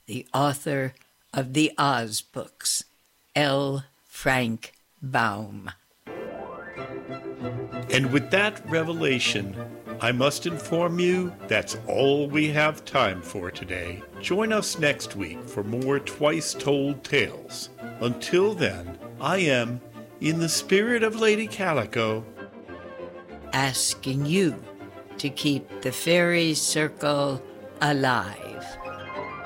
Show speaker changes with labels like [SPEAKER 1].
[SPEAKER 1] the author of the Oz books, L. Frank Baum.
[SPEAKER 2] And with that revelation, I must inform you that's all we have time for today. Join us next week for more Twice Told Tales. Until then, I am, in the spirit of Lady Calico,
[SPEAKER 1] asking you to keep the fairy circle alive.